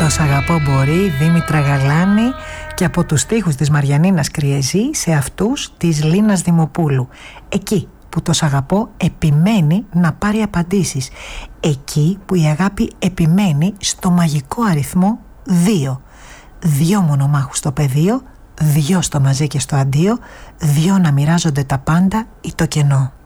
Το «Σ' αγαπώ μπορεί», Δήμητρα Γαλάνη, και από τους στίχους της Μαριανίνας Κριεζή σε αυτούς της Λίνας Δημοπούλου. Εκεί που το «Σ' αγαπώ» επιμένει να πάρει απαντήσεις. Εκεί που η αγάπη επιμένει στο μαγικό αριθμό 2. 2 μονομάχους στο πεδίο, 2 στο μαζί και στο αντίο, 2 να μοιράζονται τα πάντα ή το κενό.